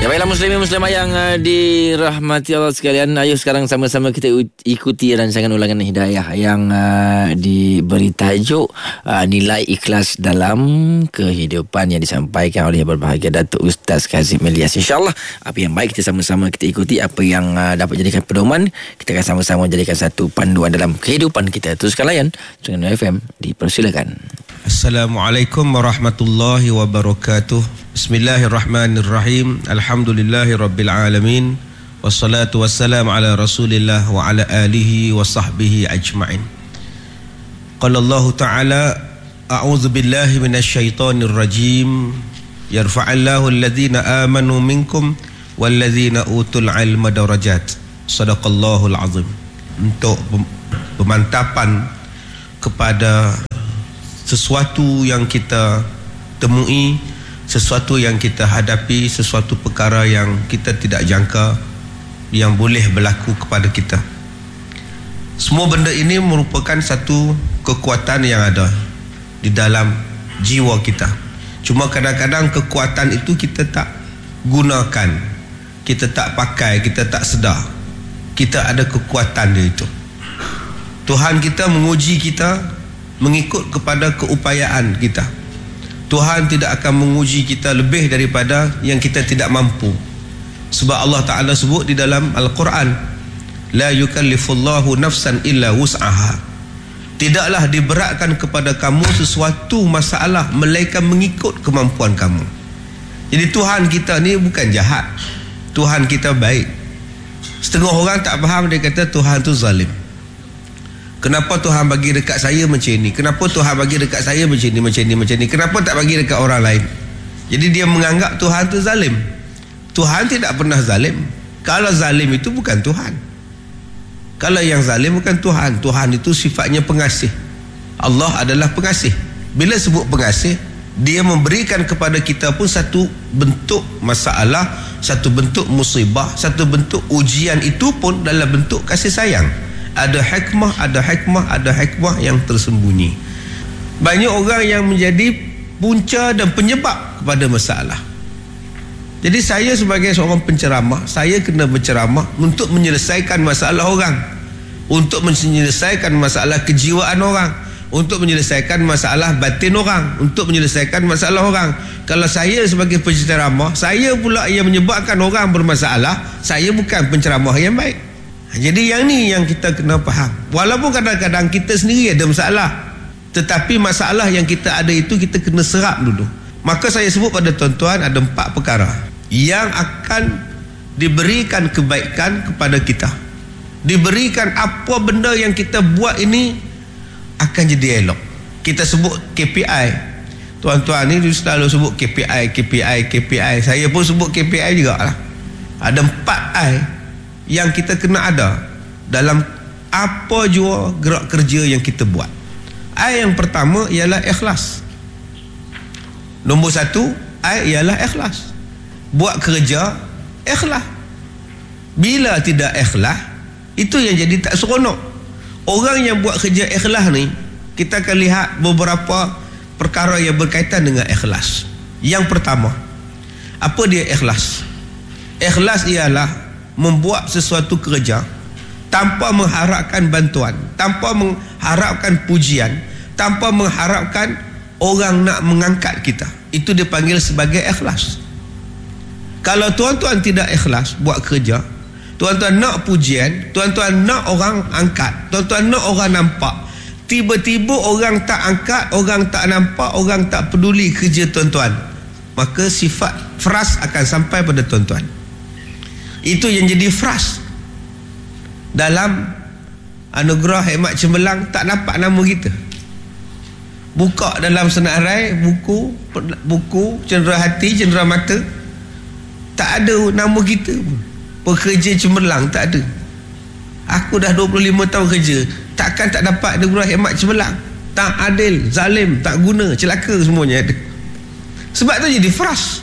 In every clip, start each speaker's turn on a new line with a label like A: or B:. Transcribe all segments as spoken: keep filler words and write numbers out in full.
A: Ya, baiklah muslimin muslimah yang uh, dirahmati Allah sekalian. Ayo sekarang sama-sama kita ikuti rancangan ulangan hidayah yang uh, diberi tajuk uh, nilai ikhlas dalam kehidupan yang disampaikan oleh yang berbahagia Datuk Ustaz Kazim Ilyas. InsyaAllah apa yang baik kita sama-sama kita ikuti, apa yang uh, dapat jadikan pedoman kita akan sama-sama jadikan satu panduan dalam kehidupan kita. Teruskan layan dengan F M, dipersilakan.
B: Assalamualaikum warahmatullahi wabarakatuh. Bismillahirrahmanirrahim. Alhamdulillahi rabbil alamin. Wassalatu wassalamu ala rasulillah wa ala alihi wa sahbihi ajma'in. Qala Allah Ta'ala, a'udzu billahi minasyaitonir rajim. Yarfa'allahu alladhina amanu minkum walladhina utul ilma darajat. Sadaqallahul azim. Untuk pemantapan kepada sesuatu yang kita temui, sesuatu yang kita hadapi, sesuatu perkara yang kita tidak jangka yang boleh berlaku kepada kita. Semua benda ini merupakan satu kekuatan yang ada di dalam jiwa kita. Cuma kadang-kadang kekuatan itu kita tak gunakan, kita tak pakai, kita tak sedar kita ada kekuatan dia itu. Tuhan kita menguji kita mengikut kepada keupayaan kita. Tuhan tidak akan menguji kita lebih daripada yang kita tidak mampu. Sebab Allah Ta'ala sebut di dalam Al-Quran, la yukallifullahu nafsan illa wus'aha. Tidaklah diberatkan kepada kamu sesuatu masalah melainkan mengikut kemampuan kamu. Jadi Tuhan kita ni bukan jahat, Tuhan kita baik. Setengah orang tak faham, dia kata Tuhan tu zalim. Kenapa Tuhan bagi dekat saya macam ni? Kenapa Tuhan bagi dekat saya macam ni, macam ni, macam ni? Kenapa tak bagi dekat orang lain? Jadi dia menganggap Tuhan tu zalim. Tuhan tidak pernah zalim. Kalau zalim itu bukan Tuhan. Kalau yang zalim bukan Tuhan. Tuhan itu sifatnya pengasih. Allah adalah pengasih. Bila sebut pengasih, dia memberikan kepada kita pun satu bentuk masalah, satu bentuk musibah, satu bentuk ujian, itu pun dalam bentuk kasih sayang. Ada hikmah, ada hikmah, ada hikmah yang tersembunyi. Banyak orang yang menjadi punca dan penyebab kepada masalah. Jadi saya sebagai seorang penceramah, saya kena berceramah untuk menyelesaikan masalah orang, untuk menyelesaikan masalah kejiwaan orang, untuk menyelesaikan masalah batin orang, untuk menyelesaikan masalah orang. Kalau saya sebagai penceramah, saya pula yang menyebabkan orang bermasalah, saya bukan penceramah yang baik. Jadi yang ni yang kita kena faham. Walaupun kadang-kadang kita sendiri ada masalah, tetapi masalah yang kita ada itu kita kena serap dulu. Maka saya sebut pada tuan-tuan ada empat perkara yang akan diberikan kebaikan kepada kita. Diberikan apa benda yang kita buat ini akan jadi elok. Kita sebut K P I. Tuan-tuan ni selalu sebut K P I, K P I, K P I. Saya pun sebut K P I juga lah. Ada empat I yang kita kena ada dalam apa jua gerak kerja yang kita buat. I yang pertama ialah ikhlas. Nombor satu, I ialah ikhlas. Buat kerja ikhlas. Bila tidak ikhlas, itu yang jadi tak seronok. Orang yang buat kerja ikhlas ni, kita akan lihat beberapa perkara yang berkaitan dengan ikhlas. Yang pertama, apa dia ikhlas? Ikhlas ialah membuat sesuatu kerja tanpa mengharapkan bantuan, tanpa mengharapkan pujian, tanpa mengharapkan orang nak mengangkat kita. Itu dipanggil sebagai ikhlas. Kalau tuan-tuan tidak ikhlas buat kerja, tuan-tuan nak pujian, tuan-tuan nak orang angkat, tuan-tuan nak orang nampak, tiba-tiba orang tak angkat, orang tak nampak, orang tak peduli kerja tuan-tuan, maka sifat fras akan sampai pada tuan-tuan. Itu yang jadi fras. Dalam anugerah hikmat cemerlang tak dapat nama kita. Buka dalam senarai buku buku cendera hati, cendera mata, tak ada nama kita pun. Pekerja cemerlang tak ada. Aku dah dua puluh lima tahun kerja, takkan tak dapat anugerah hikmat cemerlang. Tak adil, zalim, tak guna, celaka, semuanya ada. Sebab tu jadi fras.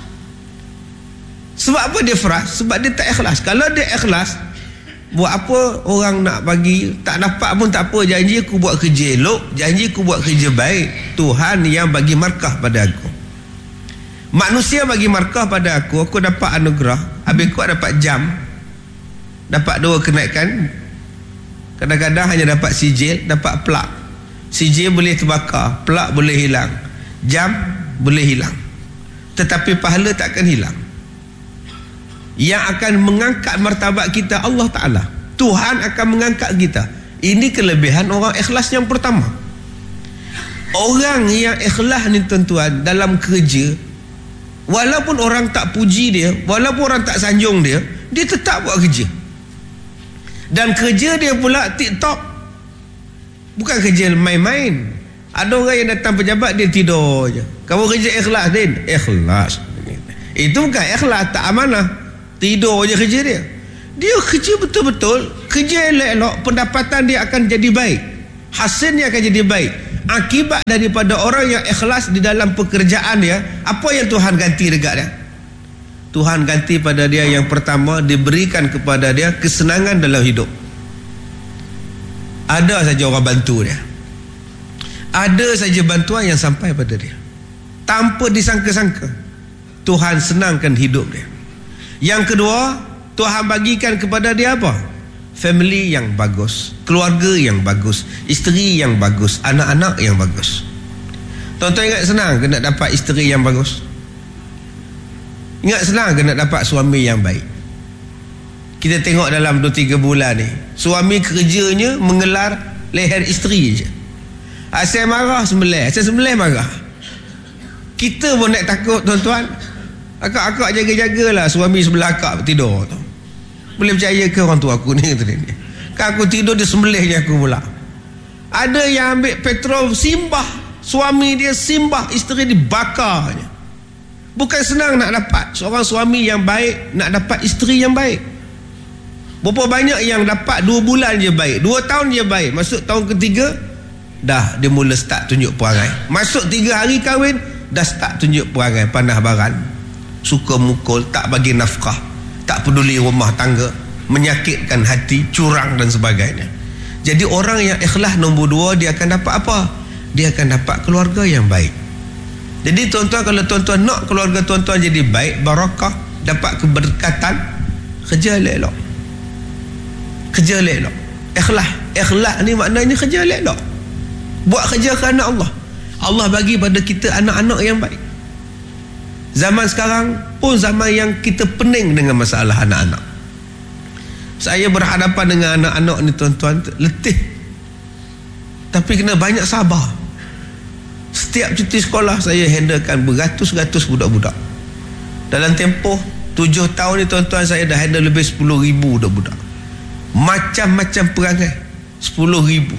B: Sebab apa dia fras? Sebab dia tak ikhlas. Kalau dia ikhlas, buat apa orang nak bagi, tak dapat pun tak apa, janji aku buat kerja elok, janji aku buat kerja baik, Tuhan yang bagi markah pada aku. Manusia bagi markah pada aku, aku dapat anugerah, habis aku dapat jam, dapat dua kenaikan, kadang-kadang hanya dapat sijil, dapat plak. Sijil boleh terbakar, plak boleh hilang, jam boleh hilang, tetapi pahala tak akan hilang. Yang akan mengangkat martabat kita Allah Ta'ala. Tuhan akan mengangkat kita. Ini kelebihan orang ikhlas yang pertama. Orang yang ikhlas ni tuan-tuan, dalam kerja, walaupun orang tak puji dia, walaupun orang tak sanjung dia, dia tetap buat kerja. Dan kerja dia pula TikTok, bukan kerja main-main. Ada orang yang datang pejabat, dia tidur je. Kamu kerja ikhlas, Din? Ikhlas. Itu bukan ikhlas, tak amanah. Tidur je kerja dia. Dia kerja betul-betul, kerja elok-elok, pendapatan dia akan jadi baik, hasilnya akan jadi baik. Akibat daripada orang yang ikhlas di dalam pekerjaan dia, apa yang Tuhan ganti dekat dia? Tuhan ganti pada dia yang pertama, diberikan kepada dia kesenangan dalam hidup. Ada saja orang bantu dia, ada saja bantuan yang sampai pada dia, tanpa disangka-sangka. Tuhan senangkan hidup dia. Yang kedua, Tuhan bagikan kepada dia apa? Family yang bagus, keluarga yang bagus, isteri yang bagus, anak-anak yang bagus. Tuan-tuan ingat senang ke nak dapat isteri yang bagus? Ingat senang ke nak dapat suami yang baik? Kita tengok dalam dua tiga bulan ni, suami kerjanya mengelar leher isteri je. Asal marah sembelih, asal sembelih marah. Kita pun nak takut tuan-tuan. Akak-akak jaga-jagalah suami sebelah akak tidur tu. Boleh percaya ke orang tua aku ni? Kan aku tidur, dia sembelihnya aku pula. Ada yang ambil petrol simbah, suami dia simbah, isteri dibakarnya. Bukan senang nak dapat seorang suami yang baik, nak dapat isteri yang baik. Berapa banyak yang dapat dua bulan je baik, dua tahun je baik, masuk tahun ketiga dah dia mula start tunjuk perangai. Masuk tiga hari kahwin dah start tunjuk perangai, panah baran, suka mukul, tak bagi nafkah, tak peduli rumah tangga, menyakitkan hati, curang dan sebagainya. Jadi orang yang ikhlas nombor dua, dia akan dapat apa? Dia akan dapat keluarga yang baik. Jadi tuan-tuan, kalau tuan-tuan nak keluarga tuan-tuan jadi baik, barakah, dapat keberkatan, kerja elok-elok, kerja elok-elok. Ikhlas, ikhlas ni maknanya kerja elok-elok, buat kerja kerana Allah. Allah bagi pada kita anak-anak yang baik. Zaman sekarang pun zaman yang kita pening dengan masalah anak-anak. Saya berhadapan dengan anak-anak ni tuan-tuan, letih, tapi kena banyak sabar. Setiap cuti sekolah saya handlekan beratus-ratus budak-budak. Dalam tempoh tujuh tahun ni tuan-tuan, saya dah handle lebih sepuluh ribu budak-budak, macam-macam perangai, sepuluh ribu.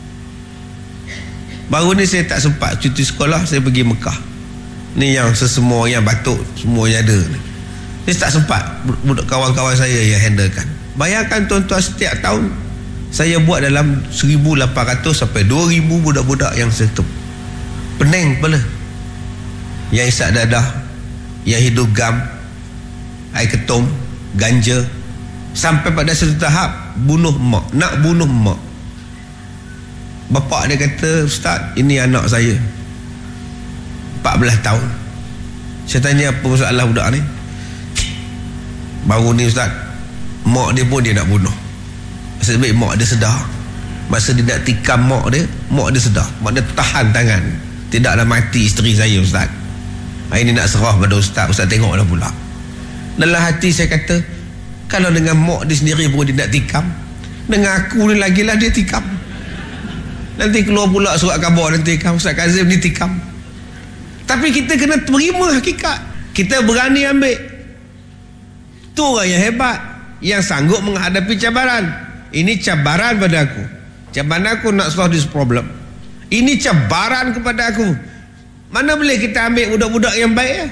B: Baru ni saya tak sempat cuti sekolah, saya pergi Mekah. Ni yang sesemua yang batuk semuanya ada ni. Saya tak sempat, budak kawan-kawan saya yang handlekan. Bayangkan tuan-tuan, setiap tahun saya buat dalam seribu lapan ratus sampai dua ribu budak-budak yang saya tempuh. Pening kepala. Yang isak dadah, yang hidup gam, air ketum, ganja, sampai pada satu tahap bunuh mak, nak bunuh mak. Bapak dia kata, "Ustaz, ini anak saya empat belas tahun. Saya tanya, apa masalah budak ni? Baru ni Ustaz, mak dia pun dia nak bunuh. Nasib baik mak dia sedar. Masa dia nak tikam mak dia, mak dia sedar. Mak dia tahan tangan. Tidaklah mati isteri saya Ustaz. Hari ni nak serah pada Ustaz. Ustaz tengoklah pula." Dalam hati saya kata, kalau dengan mak dia sendiri pun dia nak tikam, dengan aku ni lagilah dia tikam. Nanti keluar pula surat khabar nanti tikam, Ustaz Kazim ni tikam. Tapi kita kena terima hakikat. Kita berani ambil. Tu orang yang hebat, yang sanggup menghadapi cabaran. Ini cabaran pada aku. Cabaran aku nak solve this problem. Ini cabaran kepada aku. Mana boleh kita ambil budak-budak yang baik ya?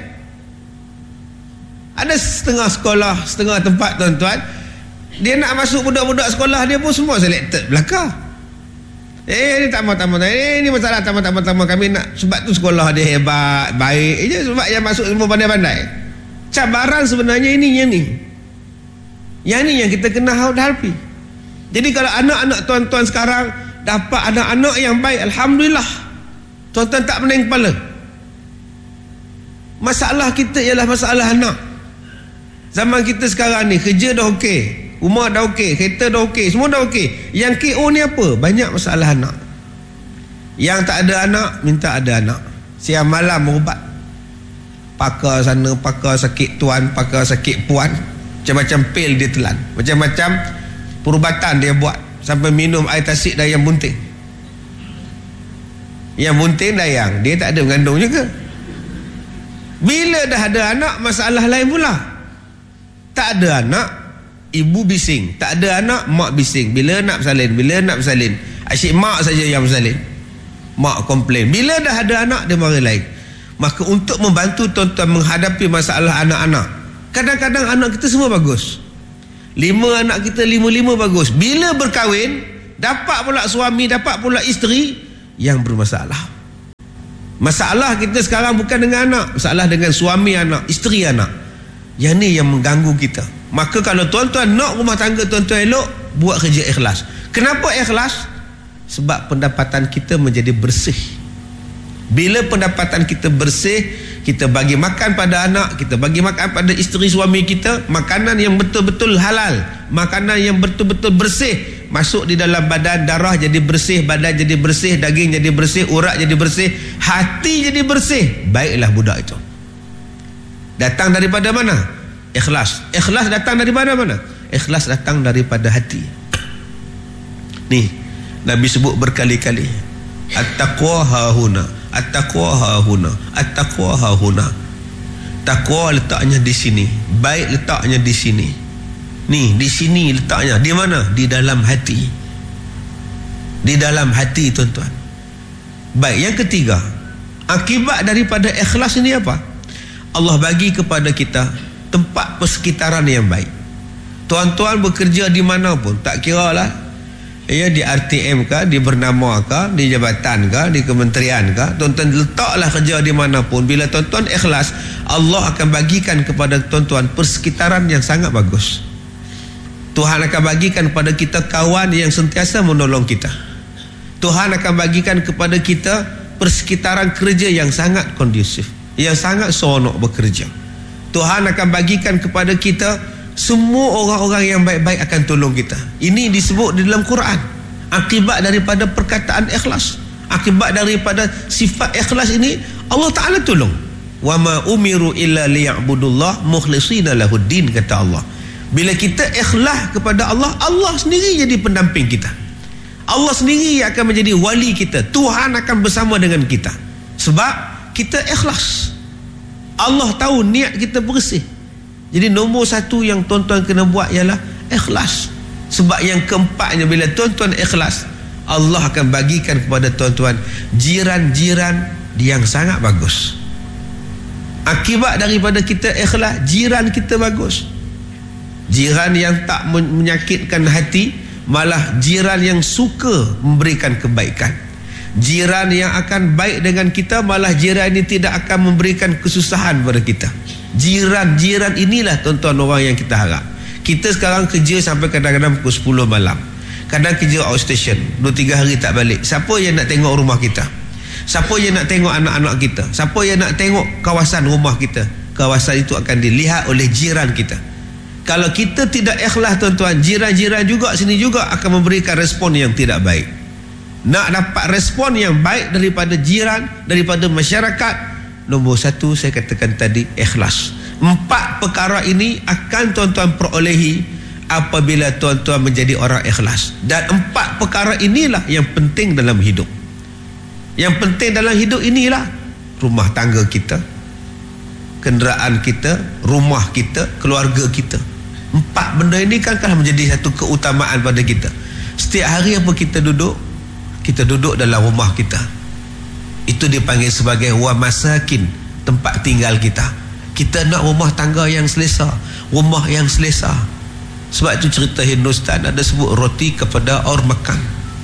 B: Ada setengah sekolah, setengah tempat tuan-tuan, dia nak masuk budak-budak sekolah dia pun semua selected belakang. Eh ni tak mau-tak mau, eh ni masalah tak mau-tak mau kami nak, sebab tu sekolah dia hebat, baik je, sebab yang masuk semua pandai-pandai. Cabaran sebenarnya ini yang ni. Yang ni yang kita kena hadapi. Jadi kalau anak-anak tuan-tuan sekarang dapat anak-anak yang baik, alhamdulillah. Tuan-tuan tak pening kepala. Masalah kita ialah masalah anak. Zaman kita sekarang ni, kerja dah okey, rumah dah okey, kereta dah okey, semua dah okey. Yang K O ni apa? Banyak masalah anak. Yang tak ada anak, minta ada anak. Siang malam berubat, pakar sana, pakar sakit tuan, pakar sakit puan, macam-macam pil dia telan, macam-macam perubatan dia buat, sampai minum air tasik dayang bunting. Yang bunting dayang, dia tak ada mengandung juga. Bila dah ada anak, masalah lain pula. Tak ada anak, ibu bising. Tak ada anak, mak bising. Bila nak bersalin, bila nak bersalin, asyik mak saja yang bersalin. Mak komplain. Bila dah ada anak, dia marah lain. Maka untuk membantu tuan-tuan menghadapi masalah anak-anak, kadang-kadang anak kita semua bagus, lima anak kita, lima-lima bagus. Bila berkahwin, dapat pula suami, dapat pula isteri yang bermasalah. Masalah kita sekarang bukan dengan anak, masalah dengan suami anak, isteri anak. Yang ni yang mengganggu kita. Maka kalau tuan-tuan nak rumah tangga tuan-tuan elok, buat kerja ikhlas. Kenapa ikhlas? Sebab pendapatan kita menjadi bersih. Bila pendapatan kita bersih, kita bagi makan pada anak, kita bagi makan pada isteri suami kita, makanan yang betul-betul halal, makanan yang betul-betul bersih, masuk di dalam badan, darah jadi bersih, badan jadi bersih, daging jadi bersih, urat jadi bersih, hati jadi bersih. Baiklah budak itu. Datang daripada mana? Ikhlas. Ikhlas datang daripada mana? Ikhlas datang daripada hati. Ni Nabi sebut berkali-kali, at-taqwa hahuna, at-taqwa hahuna, at-taqwa hahuna. Takwa letaknya di sini, baik letaknya di sini. Ni di sini letaknya. Di mana? Di dalam hati. Di dalam hati tuan-tuan. Baik, yang ketiga, akibat daripada ikhlas ini apa? Allah bagi kepada kita tempat persekitaran yang baik. Tuan-tuan bekerja di mana pun, tak kira lah, ya, di R T M kah, di bernama kah, di jabatan kah, di kementerian kah, tuan-tuan letaklah kerja di mana pun. Bila tuan-tuan ikhlas, Allah akan bagikan kepada tuan-tuan persekitaran yang sangat bagus. Tuhan akan bagikan kepada kita kawan yang sentiasa menolong kita. Tuhan akan bagikan kepada kita persekitaran kerja yang sangat kondusif, yang sangat seronok bekerja. Tuhan akan bagikan kepada kita semua orang-orang yang baik-baik akan tolong kita. Ini disebut di dalam Quran, akibat daripada perkataan ikhlas, akibat daripada sifat ikhlas ini Allah Ta'ala tolong. Wa ma umiru illa liya'budullah mukhlishina lahuddin, kata Allah. Bila kita ikhlas kepada Allah, Allah sendiri jadi pendamping kita. Allah sendiri akan menjadi wali kita. Tuhan akan bersama dengan kita sebab kita ikhlas. Allah tahu niat kita bersih. Jadi nombor satu yang tuan-tuan kena buat ialah ikhlas. Sebab yang keempatnya, bila tuan-tuan ikhlas, Allah akan bagikan kepada tuan-tuan jiran-jiran yang sangat bagus. Akibat daripada kita ikhlas, jiran kita bagus. Jiran yang tak menyakitkan hati, malah jiran yang suka memberikan kebaikan. Jiran yang akan baik dengan kita, malah jiran ini tidak akan memberikan kesusahan kepada kita. Jiran-jiran inilah tuan-tuan orang yang kita harap. Kita sekarang kerja sampai kadang-kadang pukul sepuluh malam, kadang kerja outstation, dua tiga hari tak balik. Siapa yang nak tengok rumah kita? Siapa yang nak tengok anak-anak kita? Siapa yang nak tengok kawasan rumah kita? Kawasan itu akan dilihat oleh jiran kita. Kalau kita tidak ikhlas tuan-tuan, jiran-jiran juga sini juga akan memberikan respon yang tidak baik. Nak dapat respon yang baik daripada jiran, daripada masyarakat, nombor satu saya katakan tadi, ikhlas. Empat perkara ini akan tuan-tuan perolehi apabila tuan-tuan menjadi orang ikhlas. Dan empat perkara inilah yang penting dalam hidup. Yang penting dalam hidup inilah rumah tangga kita, kenderaan kita, rumah kita, keluarga kita. Empat benda ini kan kan menjadi satu keutamaan pada kita. Setiap hari apa kita duduk, kita duduk dalam rumah kita. Itu dipanggil sebagai wa masakin, tempat tinggal kita. Kita nak rumah tangga yang selesa, rumah yang selesa. Sebab itu cerita Hindustan ada sebut roti kepada orang makan.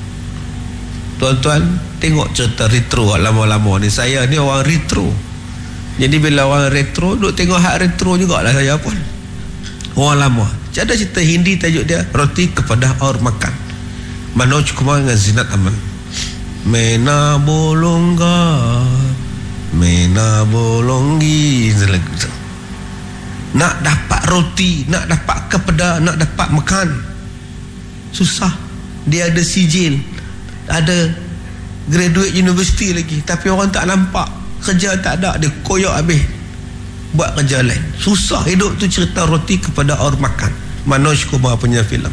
B: Tuan-tuan tengok cerita retro lama-lama ni. Saya ni orang retro. Jadi bila orang retro, duk tengok hak retro jugalah saya pun. Orang lama. Ada cerita Hindi tajuk dia roti kepada orang makan. Manoj Kumar dengan Zinat Aman. Mena bolongga Mena bolonggi lagu tu. Nak dapat roti, nak dapat kepeda, nak dapat makan, susah. Dia ada sijil, ada graduate university lagi, tapi orang tak nampak. Kerja tak ada, dia koyak habis buat kerja lain. Susah hidup tu. Cerita roti kepada orang makan, Manoj Kumar punya filem.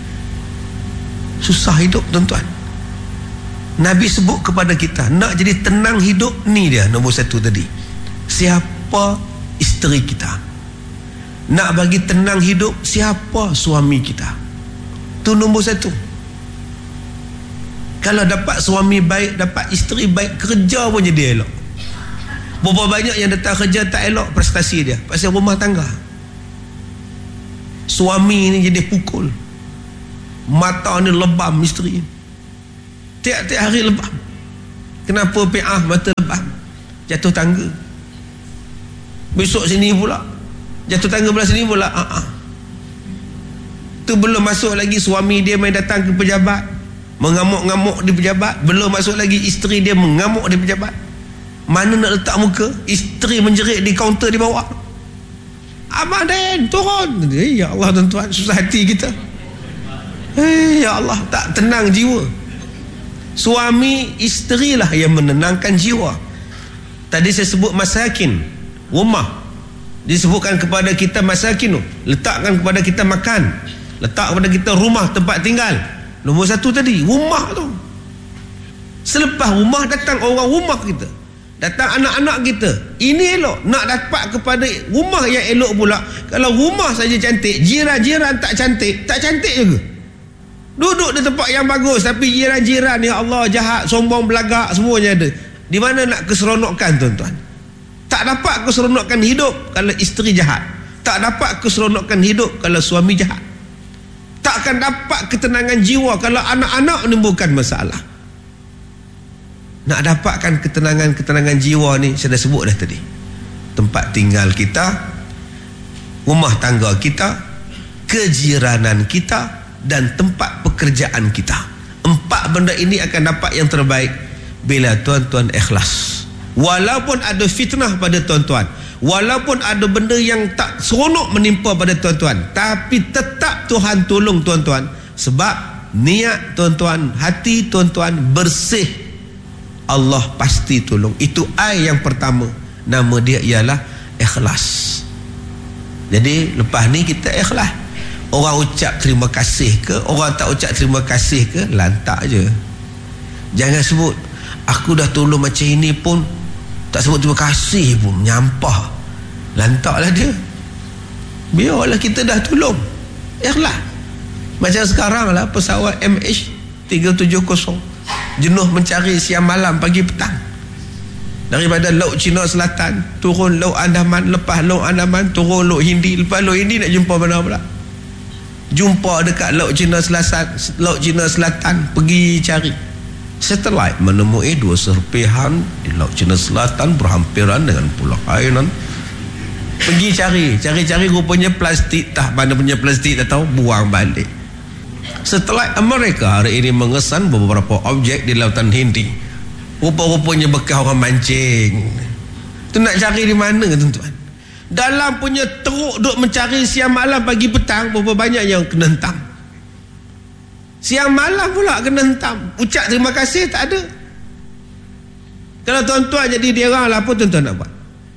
B: Susah hidup tuan-tuan. Nabi sebut kepada kita, nak jadi tenang hidup ni dia nombor satu tadi. Siapa isteri kita? Nak bagi tenang hidup, siapa suami kita? Tu nombor satu. Kalau dapat suami baik, dapat isteri baik, kerja pun jadi elok. Berapa banyak yang datang kerja tak elok prestasi dia pasal rumah tangga. Suami ni jadi pukul, mata ni lebam isteri, tiap-tiap hari lebam. Kenapa P A mata lebam? Jatuh tangga. Besok sini pula jatuh tangga, belah sini pula. Ah, ah. Tu belum masuk lagi suami dia main datang ke pejabat, mengamuk-ngamuk di pejabat. Belum masuk lagi isteri dia mengamuk di pejabat. Mana nak letak muka? Isteri menjerit di kaunter di bawah. Abang Den, turun. Eh, ya Allah tuan-tuan, susah hati kita. Eh, ya Allah, tak tenang jiwa. Suami, isterilah yang menenangkan jiwa. Tadi saya sebut masakin, rumah. Disebutkan kepada kita masakin, letakkan kepada kita makan, letak kepada kita rumah, tempat tinggal. Nombor satu tadi, rumah tu. Selepas rumah datang orang rumah kita, datang anak-anak kita. Ini elok. Nak dapat kepada rumah yang elok pula, kalau rumah saja cantik, jiran-jiran tak cantik, tak cantik juga. Duduk di tempat yang bagus, tapi jiran-jiran, ya Allah, jahat, sombong, belagak, semuanya ada. Di mana nak keseronokan tuan-tuan? Tak dapat keseronokan hidup kalau isteri jahat. Tak dapat keseronokan hidup kalau suami jahat. Takkan dapat ketenangan jiwa kalau anak-anak menimbulkan masalah. Nak dapatkan ketenangan-ketenangan jiwa ni, saya dah sebut dah tadi. Tempat tinggal kita, rumah tangga kita, kejiranan kita, dan tempat pekerjaan kita. Empat benda ini akan dapat yang terbaik bila tuan-tuan ikhlas. Walaupun ada fitnah pada tuan-tuan, walaupun ada benda yang tak seronok menimpa pada tuan-tuan, tapi tetap Tuhan tolong tuan-tuan. Sebab niat tuan-tuan, hati tuan-tuan bersih, Allah pasti tolong. Itu I yang pertama. Nama dia ialah ikhlas. Jadi lepas ni kita ikhlas. Orang ucap terima kasih ke, orang tak ucap terima kasih ke, lantak je. Jangan sebut aku dah tolong macam ini pun tak sebut terima kasih pun, nyampah. Lantaklah dia. Biarlah kita dah tolong, ikhlas. Macam sekarang lah pesawat M H tiga tujuh kosong jenuh mencari siang malam pagi petang, daripada Laut Cina Selatan turun Laut Andaman, lepas Laut Andaman turun Laut Hindi, lepas Laut Hindi nak jumpa mana pula? Jumpa dekat Laut Cina Selatan, Laut Cina Selatan, pergi cari. Satelit menemui dua serpihan di Laut Cina Selatan berhampiran dengan Pulau Hainan. Pergi cari, cari-cari, rupanya plastik, tak mana punya plastik tak tahu, buang balik. Satelit Amerika hari ini mengesan beberapa objek di Lautan Hindi. Rupa-rupanya bekas orang mancing. Tu nak cari di mana tuan-tuan? Dalam punya teruk duk mencari siang malam pagi petang, berapa banyak yang kena hentam. Siang malam pula kena hentam. Ucap terima kasih tak ada. Kalau tuan-tuan jadi dia orang lah, apa tuan-tuan nak buat?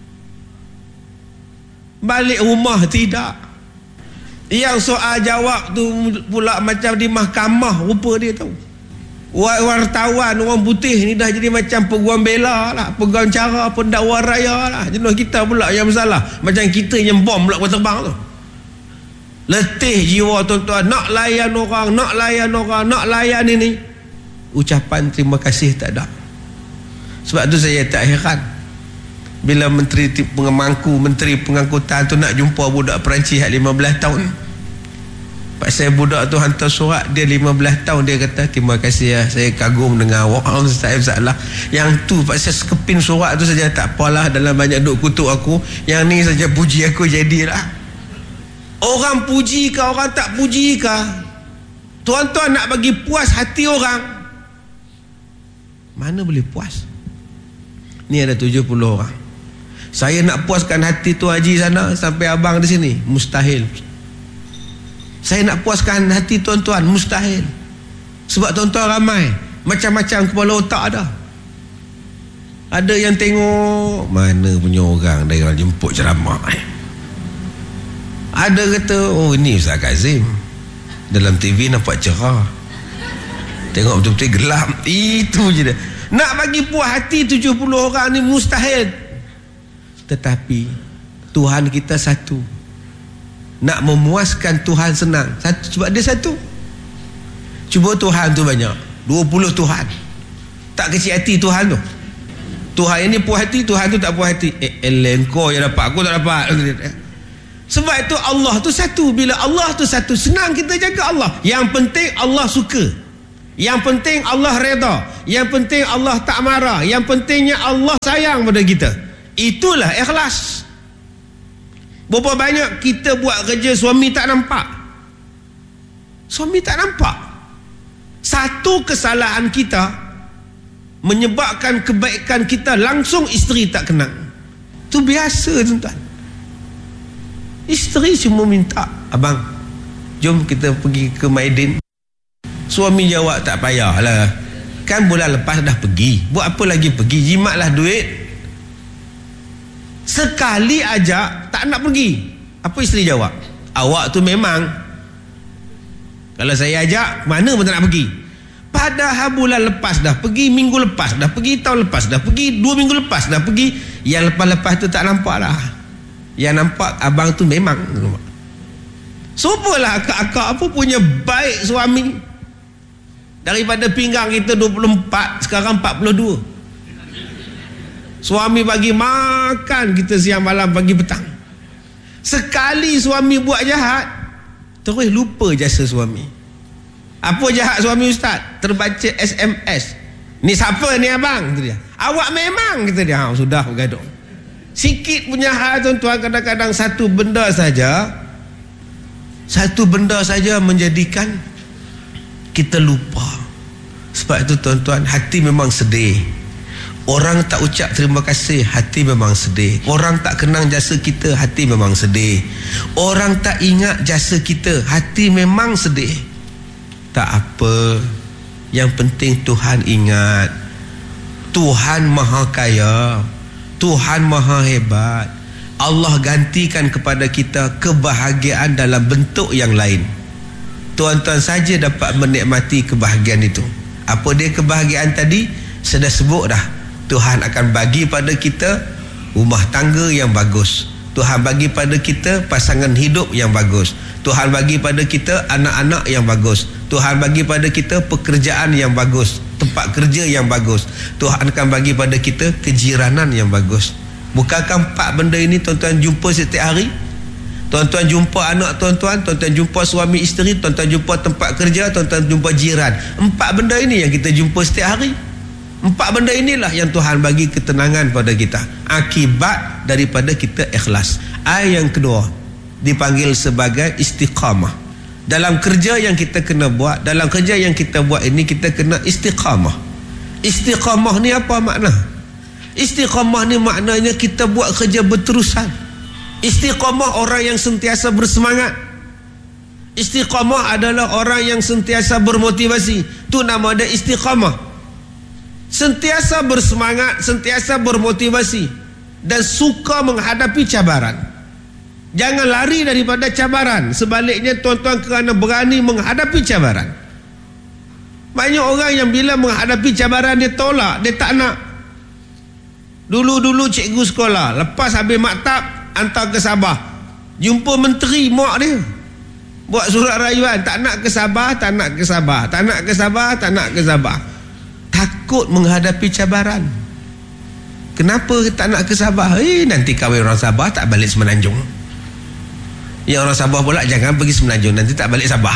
B: Balik rumah tidak. Yang soal jawab tu pula macam di mahkamah rupa dia tahu. Wartawan orang putih ni dah jadi macam peguam bela lah, peguam cara, pendakwa raya lah. Jenuh kita pula yang bersalah, macam kita yang bom pula kau terbang tu. Letih jiwa tuan-tuan, nak layan orang, nak layan orang, nak layan ini. Ucapan terima kasih tak ada. Sebab tu saya tak heran bila menteri pengemangku, menteri pengangkutan tu nak jumpa budak Perancis lima belas tahun. Pak saya budak tu hantar surat, dia lima belas tahun, dia kata terima kasih ya, saya kagum dengan awak saya salah. Yang tu pak saya sekepin surat tu saja, tak apalah, dalam banyak duk kutuk aku, yang ni saja puji aku jadilah. Orang puji ke orang tak puji ke, tuan-tuan nak bagi puas hati orang, mana boleh puas? Ni ada tujuh puluh orang. Saya nak puaskan hati tu haji sana sampai abang di sini, mustahil. Saya nak puaskan hati tuan-tuan, mustahil. Sebab tuan-tuan ramai, macam-macam kepala otak ada. Ada yang tengok mana punya orang dari orang jemput ceramah. Ada kata, oh ini Ustaz Kazim, dalam T V nampak cerah, tengok betul-betul gelap. Itu je dia. Nak bagi puas hati tujuh puluh orang ni mustahil. Tetapi Tuhan kita satu. Nak memuaskan Tuhan senang. Satu, sebab dia satu. Cuba Tuhan tu banyak, dua puluh Tuhan. Tak kecil hati Tuhan tu. Tuhan ini puas hati, Tuhan tu tak puas hati. Eh, eleng kau yang dapat, aku tak dapat. Sebab itu Allah tu satu. Bila Allah tu satu, senang kita jaga Allah. Yang penting Allah suka. Yang penting Allah reda. Yang penting Allah tak marah. Yang pentingnya Allah sayang pada kita. Itulah ikhlas. Berapa banyak kita buat kerja suami tak nampak. Suami tak nampak. Satu kesalahan kita menyebabkan kebaikan kita langsung isteri tak kenal. Itu biasa tuan-tuan. Isteri cuma minta, abang, jom kita pergi ke Maidin. Suami jawab, tak payahlah, kan bulan lepas dah pergi, buat apa lagi pergi, jimatlah duit. Sekali ajak tak nak pergi. Apa isteri jawab? Awak tu memang, kalau saya ajak mana pun tak nak pergi. Padahal bulan lepas dah pergi, minggu lepas dah pergi, tahun lepas dah pergi, dua minggu lepas dah pergi. Yang lepas-lepas tu tak nampak lah. Yang nampak abang tu memang. Supalah akak-akak apa punya baik suami. Daripada pinggang kita dua puluh empat, sekarang empat puluh dua. Suami bagi makan kita siang malam pagi petang. Sekali suami buat jahat, terus lupa jasa suami. Apa jahat suami ustaz? Terbaca S M S. Ni siapa ni abang? Kata dia. Awak memang, kata dia. Ha, sudah bergaduh. Sikit punya hal tuan-tuan, kadang-kadang satu benda saja, satu benda saja menjadikan kita lupa. Sebab itu tuan-tuan, hati memang sedih. Orang tak ucap terima kasih, hati memang sedih. Orang tak kenang jasa kita, hati memang sedih. Orang tak ingat jasa kita, hati memang sedih. Tak apa, yang penting Tuhan ingat. Tuhan maha kaya, Tuhan maha hebat. Allah gantikan kepada kita kebahagiaan dalam bentuk yang lain. Tuan-tuan saja dapat menikmati kebahagiaan itu. Apa dia kebahagiaan tadi? Sudah sebut dah. Tuhan akan bagi pada kita rumah tangga yang bagus. Tuhan bagi pada kita pasangan hidup yang bagus. Tuhan bagi pada kita anak-anak yang bagus. Tuhan bagi pada kita pekerjaan yang bagus, tempat kerja yang bagus. Tuhan akan bagi pada kita kejiranan yang bagus. Bukankah empat benda ini tuan-tuan jumpa setiap hari? Tuan-tuan jumpa anak tuan-tuan, tuan-tuan jumpa suami isteri, tuan-tuan jumpa tempat kerja, tuan-tuan jumpa jiran. Empat benda ini yang kita jumpa setiap hari. Empat benda inilah yang Tuhan bagi ketenangan pada kita, akibat daripada kita ikhlas. Ayat yang kedua dipanggil sebagai istiqamah. Dalam kerja yang kita kena buat, dalam kerja yang kita buat ini, kita kena istiqamah. Istiqamah ni apa makna? Istiqamah ni maknanya kita buat kerja berterusan. Istiqamah orang yang sentiasa bersemangat. Istiqamah adalah orang yang sentiasa bermotivasi. Tu nama dia istiqamah. Sentiasa bersemangat, sentiasa bermotivasi, dan suka menghadapi cabaran. Jangan lari daripada cabaran. Sebaliknya tuan-tuan kerana berani menghadapi cabaran. Banyak orang yang bila menghadapi cabaran dia tolak, dia tak nak. Dulu-dulu cikgu sekolah, lepas habis maktab hantar ke Sabah, jumpa menteri mak dia, buat surat rayuan, tak nak ke Sabah, tak nak ke Sabah, tak nak ke Sabah, tak nak ke Sabah. Takut menghadapi cabaran. Kenapa tak nak ke Sabah? Eh, nanti kahwin orang Sabah tak balik Semenanjung. Yang orang Sabah pula, jangan pergi Semenanjung, nanti tak balik Sabah.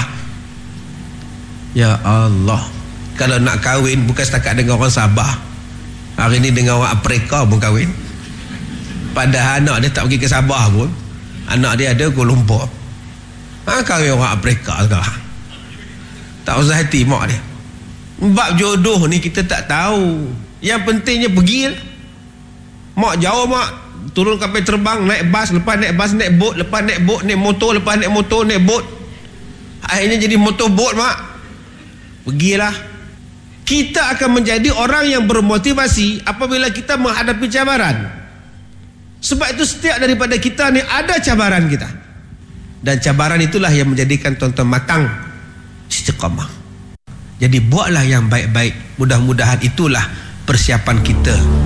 B: Ya Allah, kalau nak kahwin bukan setakat dengan orang Sabah, hari ni dengan orang Afrika pun kahwin. Padahal anak dia tak pergi ke Sabah pun, anak dia ada Kuala Lumpur. Ha, kahwin orang Afrika sekarang. Tak usah hati mak dia. Bab jodoh ni kita tak tahu. Yang pentingnya pergi. Mak jauh mak, turun kapal terbang, naik bas, lepas naik bas naik bot, lepas naik bot naik motor, lepas naik motor naik bot. Akhirnya jadi motor bot mak. Pergilah. Kita akan menjadi orang yang bermotivasi apabila kita menghadapi cabaran. Sebab itu setiap daripada kita ni ada cabaran kita. Dan cabaran itulah yang menjadikan tuan-tuan matang istiqamah. Jadi buatlah yang baik-baik. Mudah-mudahan itulah persiapan kita